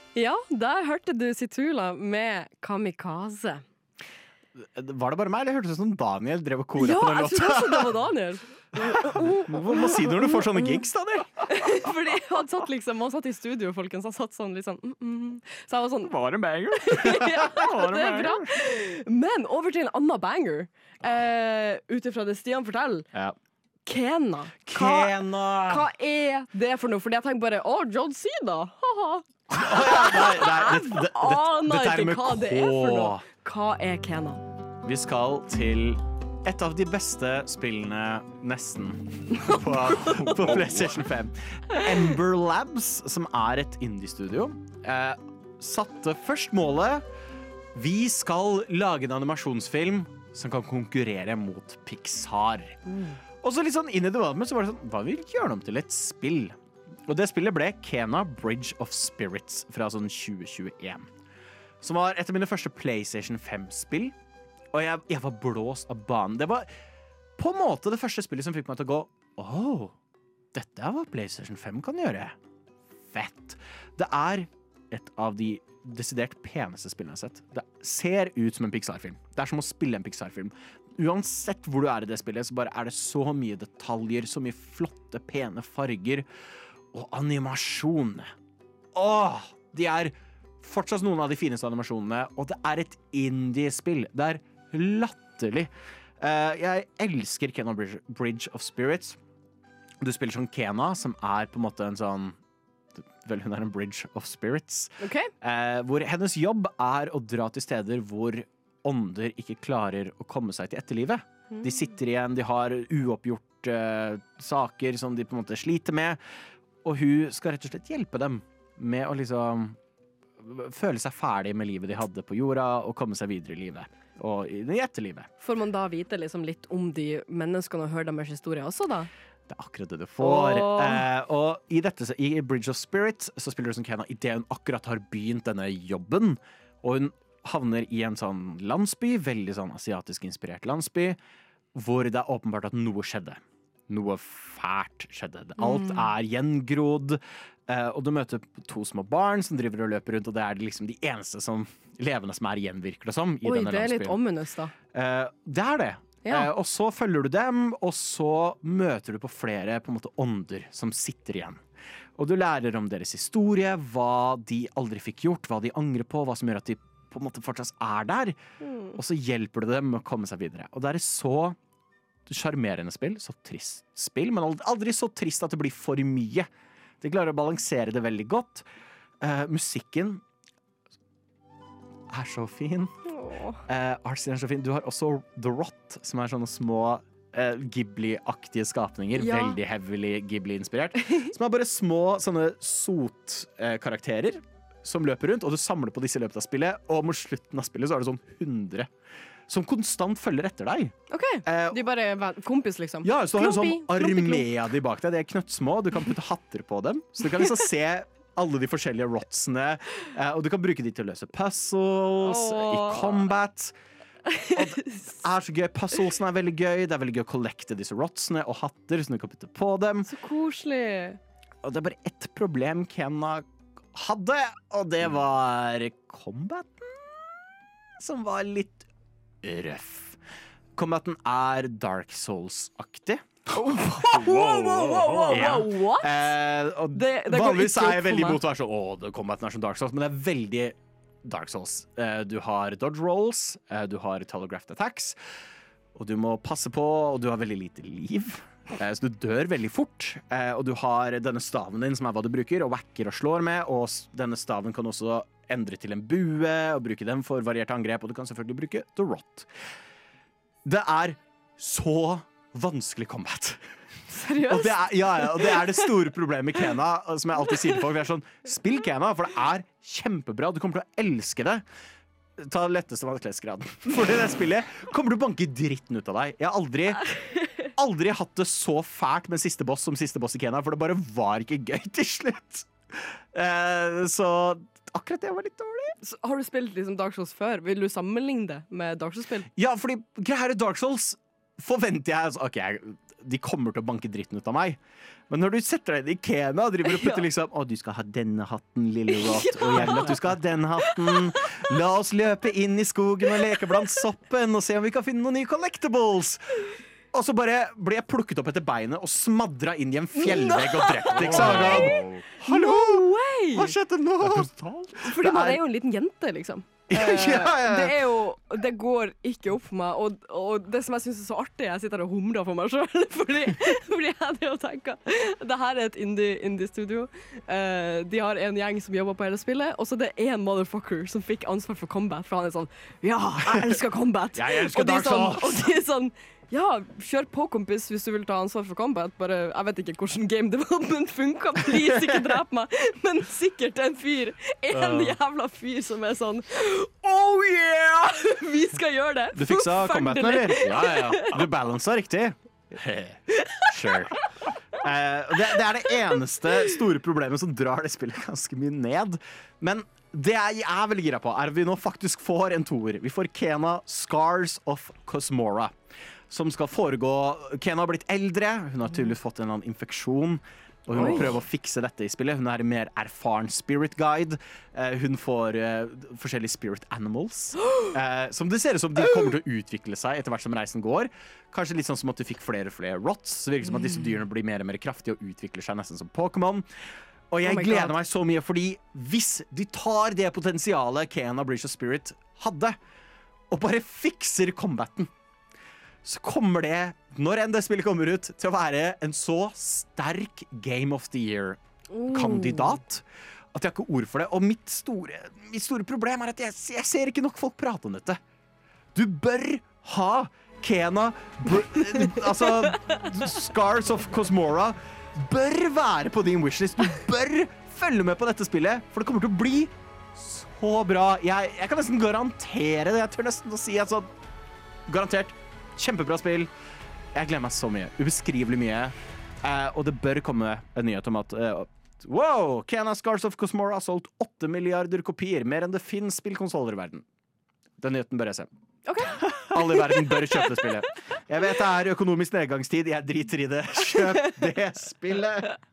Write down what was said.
Ja, der hørte du Situla med Kamikaze. Var det bare meg, eller hørtes det ut som Daniel drev og kora Ja, på den jeg låta? tror også det var Daniel. Må si det når du får sånne gigs, Daniel. Fordi man satt i studio, folkens. Han satt sånn litt sånn Så jeg var sånn Var det banger? ja, det er bra. Men over til en annen banger. Ut ifra det Stian forteller. Ja. Kena. Hva er det for noe? Fordi jeg tenker bare John Cena. Haha. Dette Aner er ikke med hva det er for noe. K. Hva er Kena? Vi skal til et av de beste spillene nesten på PlayStation 5. Ember Labs, som er et indie-studio, satte først målet: vi skal lage en animasjonsfilm som kan konkurrere mot Pixar. Og så litt sånn inn i development så var det sånn, hva vil vi gjøre om til et spill? Og det spillet ble Kena Bridge of Spirits fra sånn 2021. Som var et av mine første PlayStation 5-spill. Og jeg var blåst av banen. Det var på en måte det første spillet som fikk meg til å gå dette er hva PlayStation 5 kan gjøre. Fett. Det er et av de desidert peneste spillene jeg har sett. Det ser ut som en Pixar-film. Det er som å spille en Pixar-film. Uansett hvor du er i det spillet, så bare er det så mye detaljer, så mye flotte, pene farger. Og animasjon. De er fortsatt noen av de fineste animasjonene, og det er et indie-spill. Det er latterlig. Jeg elsker Kena Bridge of Spirits. Du spiller som Kena, som er på en måte en sånn vel, hun er en Bridge of Spirits. Okay. Hvor hennes jobb er å dra til steder hvor ånder ikke klarer å komme seg til etterlivet. De sitter igjen, de har uoppgjort saker som de på en måte sliter med, og hun skal rett og slett hjelpe dem med å liksom føle seg ferdig med livet de hadde på jorda, og komme seg videre i livet. Og i etterlivet. Får man da vite liksom litt om de menneskene og høre deres historie også, da? Det er akkurat det du får. Og i Bridge of Spirit så spiller du som Kena idet hun akkurat har begynt denne jobben. Og hun havner i en sånn landsby, veldig sånn asiatisk inspirert landsby, hvor det er åpenbart at noe skjedde. Noe fælt skjedde. Alt er gjengrodd, og du møter to små barn som driver og løper rundt, og det er liksom de eneste som levende som er igjen, virker det som, i denne landsbyen. Oi, det er litt ominous da. Det er det. Ja. Og så følger du dem, og så møter du på flere på en måte ånder som sitter igjen. Og du lærer om deres historie, hva de aldri fikk gjort, hva de angrer på, hva som gjør at de på en måte fortsatt er der. Og så hjelper du dem med å komme seg videre. Og det er så charmerende spill, så trist spill, men aldri så trist at det blir for mye. De klarer å balansere det veldig godt. Musikken er så fin. Artsy er så fin. Du har også The Rot, som er sånne små Ghibli-aktige skapninger. Ja. Veldig heavily Ghibli-inspirert. Som er bare små sånne sot-karakterer som løper rundt, og du samler på disse i løpet av spillet, og mot slutten av spillet så er det sånn 100 som konstant følger etter deg. Ok, de bare er kompis liksom. Ja, så du har en sånn armé av de bak deg. De er knøttsmå, du kan putte hatter på dem, så du kan liksom se alle de forskjellige rotsene, og du kan bruke de til å løse puzzles i combat. Og det er så gøy. Puzzlesene er veldig gøy. Det er veldig gøy å kollekte disse rotsene og hatter som du kan putte på dem. Så koselig. Og det er bare ett problem Kena hadde, og det var combaten, som var litt røff. Combaten er Dark Souls-aktig. What? Vanligvis er jeg veldig imot å være sånn combaten er som Dark Souls, men det er veldig Dark Souls. Du har dodge rolls, du har telegraphed attacks, og du må passe på, og du har veldig lite liv. Så du dør veldig fort, og du har denne staven din som er hva du bruker, og whacker og slår med, og denne staven kan også endre til en bue, og bruke den for varierte angrep, og du kan selvfølgelig bruke The Rot. Det er så vanskelig combat. Seriøst? Og det er det store problemet med Kena, som jeg alltid sier til folk. Det er sånn, spill Kena, for det er kjempebra, du kommer til å elske det. Ta letteste vanskelighetsgraden. For det spillet kommer du å banke dritten ut av deg. Jeg har aldri hatt det så fælt med siste boss som siste boss i Kena, for det bare var ikke gøy til slutt. Så akkurat det var litt dårlig. Så har du spilt liksom Dark Souls før? Vil du sammenligne det med Dark Souls-spill? Ja, fordi greia er Dark Souls forventer jeg, ok, de kommer til å banke dritten ut av meg. Men når du setter deg inn i Kena og driver og putter liksom du skal ha denne hatten, lille Rot, og jeg vil at du skal ha den hatten. La oss løpe inn i skogen og leke blant soppen og se om vi kan finne noen nye collectibles. Og så bare ble jeg plukket opp etter beinet og smadra inn i en fjellvegg og drept. Ikke sant? Hallo! No way! Hva skjedde nå? Fordi man er jo en liten jente, liksom. Det går ikke opp for meg. Og det som jeg synes er så artig, jeg sitter og humrer for meg selv. Fordi jeg hadde jo tenkt det her er et indie-studio. De har en gjeng som jobber på hele spillet, og så det er en motherfucker som fikk ansvar for combat. For han er sånn, ja, jeg elsker combat. Jeg elsker Dark Souls. Og de er sånn, ja, kjør på, kompis, hvis du vil ta ansvar for combat. Bare, jeg vet ikke hvordan game development funker. Please, ikke drep meg. Men sikkert en jævla fyr som er sånn, oh yeah! Vi skal gjøre det. Du fiksa combaten, eller? Ja. Du balansa riktig. Sure. Det er det eneste store problemet som drar det spillet ganske mye ned. Men det jeg er veldig gira på, er at vi nå faktisk får en toer. Vi får Kena Scars of Cosmora. Som skal foregå. Kena har blitt eldre. Hun har tydeligvis fått en eller annen infeksjon. Og hun må prøve å fikse dette i spillet. Hun er en mer erfaren spirit guide. Hun får forskjellige spirit animals. Som det ser ut som de kommer til å utvikle seg etter hvert som reisen går. Kanskje litt sånn som at du fikk flere og flere rots. Det virker som at disse dyrene blir mer og mer kraftige og utvikler seg nesten som Pokémon. Og jeg gleder meg så mye, fordi hvis de tar det potensialet Kena Bridge of Spirit hadde, og bare fikser combaten, så kommer det, når enn det spillet kommer ut, til å være en så sterk Game of the Year-kandidat at jeg har ikke ord for det. Og mitt store problem er at jeg ser ikke nok folk prate om dette. Du bør ha Kena, altså Scars of Cosmora, bør være på din wishlist. Du bør følge med på dette spillet, for det kommer til å bli så bra. Jeg kan nesten garantere det. Jeg tør nesten å si at sånn, garantert, kjempebra spill. Jeg gleder meg så mye. Ubeskrivelig mye. Og det bør komme en nyhet om at wow, Kena Scars of Cosmora har solgt 8 milliarder kopier, mer enn det finnes spillkonsoler i verden. Den nyheten bør jeg se. Okay. Alle i verden bør kjøpe det spillet. Jeg vet det er økonomisk nedgangstid. Jeg driter i det. Kjøp det spillet!